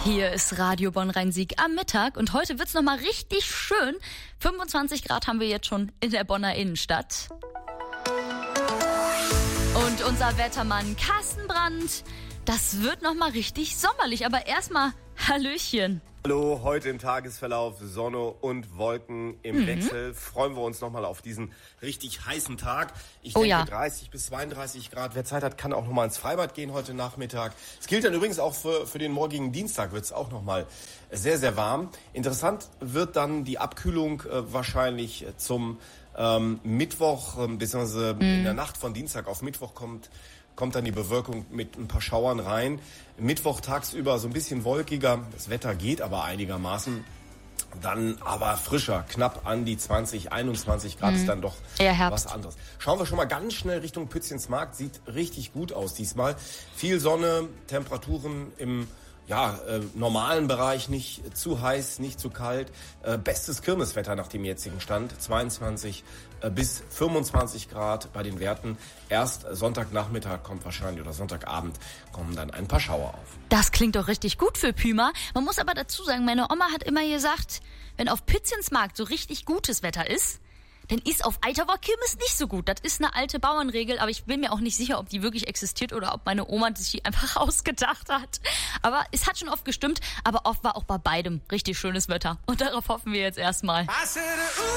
Hier ist Radio Bonn-Rhein-Sieg am Mittag und heute wird's nochmal richtig schön. 25 Grad haben wir jetzt schon in der Bonner Innenstadt. Und unser Wettermann Carsten Brandt, das wird nochmal richtig sommerlich, aber erstmal Hallöchen. Hallo, heute im Tagesverlauf Sonne und Wolken im Wechsel. Freuen wir uns nochmal auf diesen richtig heißen Tag. Ich denke 30 bis 32 Grad. Wer Zeit hat, kann auch nochmal ins Freibad gehen heute Nachmittag. Es gilt dann übrigens auch für den morgigen Dienstag, wird es auch nochmal sehr, sehr warm. Interessant wird dann die Abkühlung wahrscheinlich zum Mittwoch, beziehungsweise in der Nacht von Dienstag auf Mittwoch kommt dann die Bewölkung mit ein paar Schauern rein. Mittwoch tagsüber so ein bisschen wolkiger, das Wetter geht aber einigermaßen. Dann aber frischer, knapp an die 20, 21 Grad ist dann doch was anderes. Schauen wir schon mal ganz schnell Richtung Pützchensmarkt, sieht richtig gut aus diesmal. Viel Sonne, Temperaturen im normalen Bereich, nicht zu heiß, nicht zu kalt. Bestes Kirmeswetter nach dem jetzigen Stand, 22 bis 25 Grad bei den Werten. Erst Sonntagnachmittag kommt wahrscheinlich oder Sonntagabend kommen dann ein paar Schauer auf. Das klingt doch richtig gut für Püma. Man muss aber dazu sagen, meine Oma hat immer gesagt, wenn auf Pützchensmarkt so richtig gutes Wetter ist, dann ist auf Eiterwoer Kirmes nicht so gut. Das ist eine alte Bauernregel, aber ich bin mir auch nicht sicher, ob die wirklich existiert oder ob meine Oma sich die einfach ausgedacht hat. Aber es hat schon oft gestimmt, aber oft war auch bei beidem richtig schönes Wetter. Und darauf hoffen wir jetzt erstmal.